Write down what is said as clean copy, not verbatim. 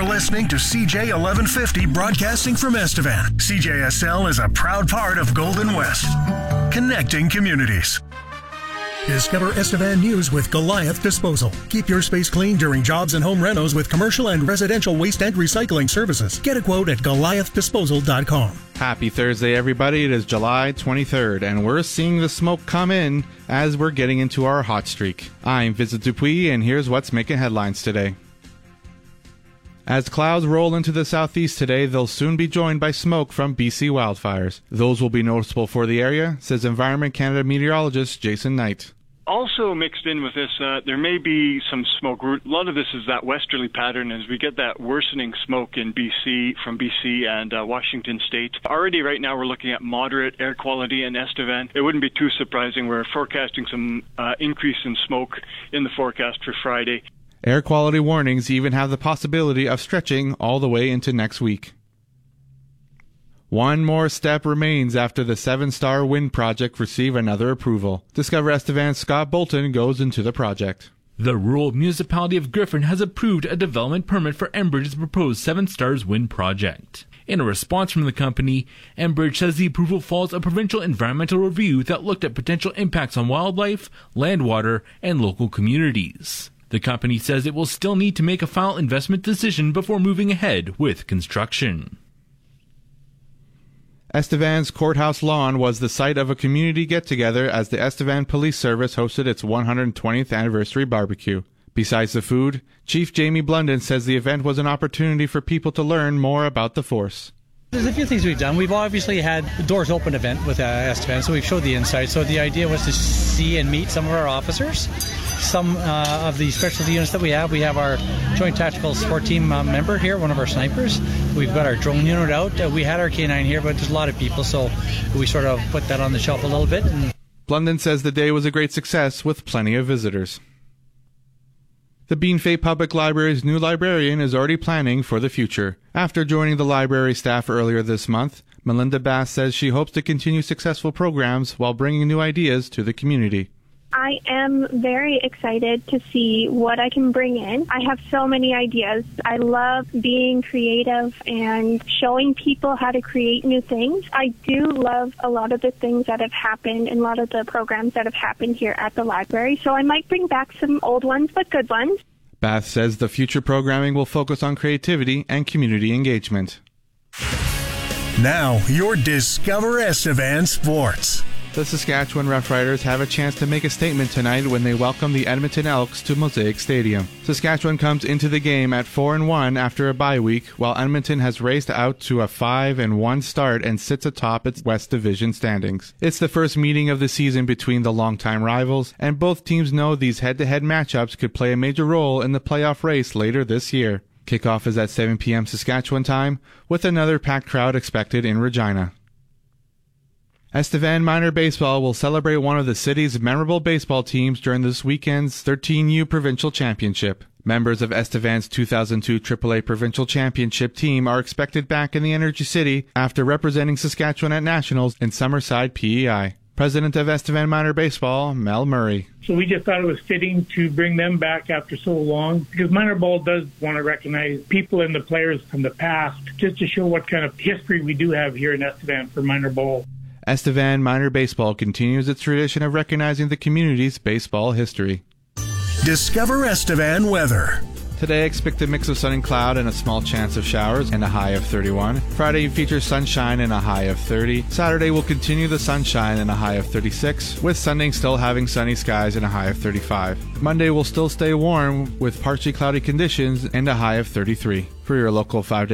You're listening to CJ 1150 broadcasting from Estevan. CJSL is a proud part of Golden West, connecting communities. Discover Estevan News with Goliath Disposal. Keep your space clean during jobs and home renos with commercial and residential waste and recycling services. Get a quote at goliathdisposal.com. Happy Thursday, everybody. It is July 23rd, and we're seeing the smoke come in as we're getting into our hot streak. I'm Vincent Dupuis, and here's what's making headlines today. As clouds roll into the southeast today, they'll soon be joined by smoke from BC wildfires. Those will be noticeable for the area, says Environment Canada meteorologist Jason Knight. Also mixed in with this, there may be some smoke. A lot of this is that westerly pattern as we get that worsening smoke in BC, from BC and Washington State. Already right now we're looking at moderate air quality in Estevan. It wouldn't be too surprising. We're forecasting some increase in smoke in the forecast for Friday. Air quality warnings even have the possibility of stretching all the way into next week. One more step remains after the 7-star wind project receive another approval. Discover Estevan's Scott Bolton goes into the project. The rural municipality of Griffin has approved a development permit for Enbridge's proposed 7 Stars wind project. In a response from the company, Enbridge says the approval follows a provincial environmental review that looked at potential impacts on wildlife, land water, and local communities. The company says it will still need to make a final investment decision before moving ahead with construction. Estevan's courthouse lawn was the site of a community get-together as the Estevan Police Service hosted its 120th anniversary barbecue. Besides the food, Chief Jamie Blunden says the event was an opportunity for people to learn more about the force. There's a few things we've done. We've obviously had the Doors Open event with Estevan, so we've showed the inside. So the idea was to see and meet some of our officers, some of the specialty units that we have. We have our Joint Tactical Support Team member here, one of our snipers. We've got our drone unit out. We had our K9 here, but there's a lot of people, so we sort of put that on the shelf a little bit. Blunden says the day was a great success with plenty of visitors. The Beanfay Public Library's new librarian is already planning for the future. After joining the library staff earlier this month, Melinda Bass says she hopes to continue successful programs while bringing new ideas to the community. I am very excited to see what I can bring in. I have so many ideas. I love being creative and showing people how to create new things. I do love a lot of the things that have happened and a lot of the programs that have happened here at the library, so I might bring back some old ones, but good ones. Bath says the future programming will focus on creativity and community engagement. Now, your Discover Estevan Sports. The Saskatchewan Roughriders have a chance to make a statement tonight when they welcome the Edmonton Elks to Mosaic Stadium. Saskatchewan comes into the game at 4-1 after a bye week, while Edmonton has raced out to a 5-1 start and sits atop its West Division standings. It's the first meeting of the season between the longtime rivals, and both teams know these head-to-head matchups could play a major role in the playoff race later this year. Kickoff is at 7 p.m. Saskatchewan time, with another packed crowd expected in Regina. Estevan Minor Baseball will celebrate one of the city's memorable baseball teams during this weekend's 13U Provincial Championship. Members of Estevan's 2002 AAA Provincial Championship team are expected back in the Energy City after representing Saskatchewan at Nationals in Summerside, PEI. President of Estevan Minor Baseball, Mel Murray. So we just thought it was fitting to bring them back after so long, because minor ball does want to recognize people and the players from the past, just to show what kind of history we do have here in Estevan for minor ball. Estevan Minor Baseball continues its tradition of recognizing the community's baseball history. Discover Estevan weather. Today, expect a mix of sun and cloud and a small chance of showers and a high of 31. Friday features sunshine and a high of 30. Saturday will continue the sunshine and a high of 36, with Sunday still having sunny skies and a high of 35. Monday will still stay warm with partially cloudy conditions and a high of 33. For your local 5-day